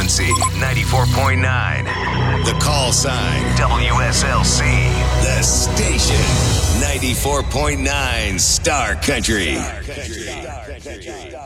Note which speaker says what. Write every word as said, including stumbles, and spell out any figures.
Speaker 1: frequency, ninety-four point nine. The call sign, W S L C. The station, ninety-four point nine Star Country. Star Country. Star Country.